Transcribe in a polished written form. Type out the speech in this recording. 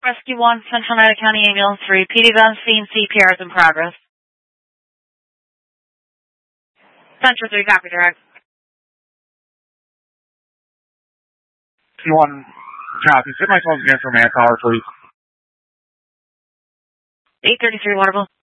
Rescue 1, Central United County Ambulance 3, PD's on scene, CPR is in progress. Central 3, copy direct. P1, copy. Sit myself again for manpower, please. 833 Waterville.